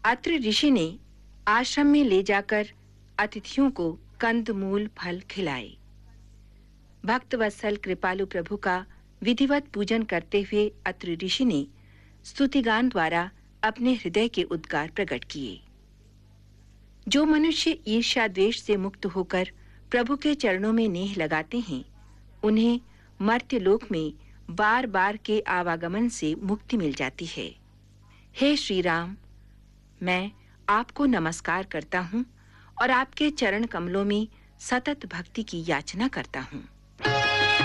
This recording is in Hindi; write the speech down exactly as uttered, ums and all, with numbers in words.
अत्रि ऋषि ने आश्रम में ले जाकर अतिथियों को कंदमूल फल खिलाए। भक्त वत्सल कृपालु प्रभु का विधिवत पूजन करते हुए अत्रि ऋषि ने स्तुतिगान द्वारा अपने हृदय के उद्गार प्रकट किए। जो मनुष्य ईर्ष्या द्वेष से मुक्त होकर प्रभु के चरणों में नेह लगाते हैं, उन्हें मर्त्य लोक में बार-बार के आवागमन से मुक्ति मिल जाती है। हे श्री राम, मैं आपको नमस्कार करता हूँ और आपके चरण कमलों में सतत भक्ति की याचना करता हूँ।